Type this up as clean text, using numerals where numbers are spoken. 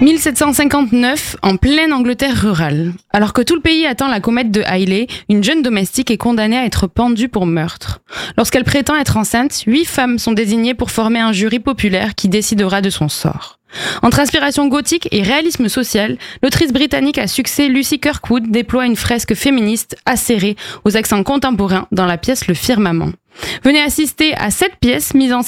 1759, en pleine Angleterre rurale. Alors que tout le pays attend la comète de Halley, une jeune domestique est condamnée à être pendue pour meurtre. Lorsqu'elle prétend être enceinte, 8 femmes sont désignées pour former un jury populaire qui décidera de son sort. Entre inspiration gothique et réalisme social, l'autrice britannique à succès Lucy Kirkwood déploie une fresque féministe acérée aux accents contemporains dans la pièce Le Firmament. Venez assister à cette pièce mise en